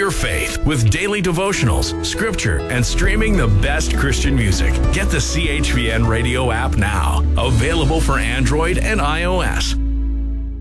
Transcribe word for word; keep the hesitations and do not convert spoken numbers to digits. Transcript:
your faith with daily devotionals, scripture, and streaming the best Christian music. Get the C H V N Radio app now. Available for Android and iOS.